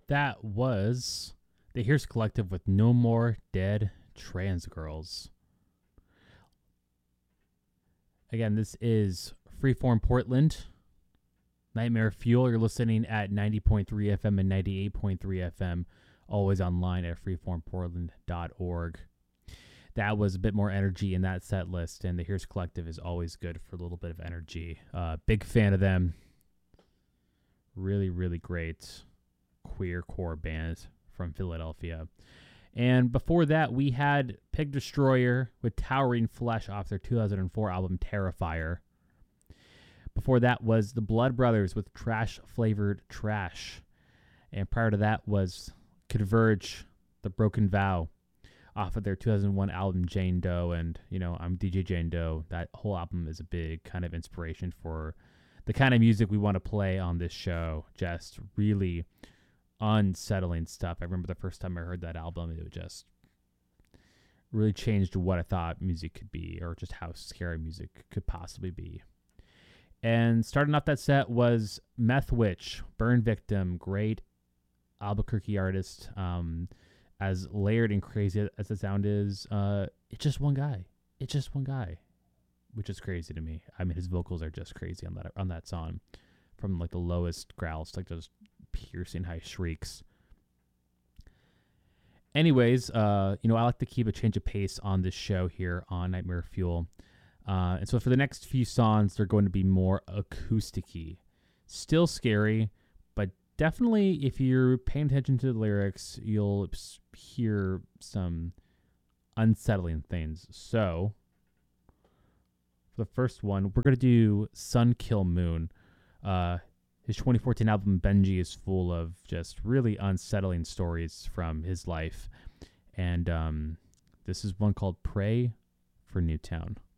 That was the Here's Collective with No More Dead Trans Girls. Again, this is Freeform Portland. Nightmare Fuel, you're listening at 90.3 FM and 98.3 FM, always online at freeformportland.org. That was a bit more energy in that set list, and the Here's Collective is always good for a little bit of energy. Big fan of them. Really, really great queer core band from Philadelphia. And before that, we had Pig Destroyer with Towering Flesh off their 2004 album Terrifier. Before that was the Blood Brothers with Trash Flavored Trash. And prior to that was Converge, The Broken Vow, off of their 2001 album Jane Doe. And, you know, I'm DJ Jane Doe. That whole album is a big kind of inspiration for the kind of music we want to play on this show. Just really unsettling stuff. I remember the first time I heard that album, it just really changed what I thought music could be, or just how scary music could possibly be. And starting off that set was Meth Witch, Burn Victim, great Albuquerque artist. As layered and crazy as the sound is, it's just one guy. It's just one guy, which is crazy to me. I mean, his vocals are just crazy on that song, from like the lowest growls to like those piercing high shrieks. Anyways, I like to keep a change of pace on this show here on Nightmare Fuel. And so for the next few songs, they're going to be more acoustic-y. Still scary, but definitely if you're paying attention to the lyrics, you'll hear some unsettling things. So for the first one, we're going to do Sun Kill Moon. His 2014 album Benji is full of just really unsettling stories from his life. And this is one called Pray for Newtown.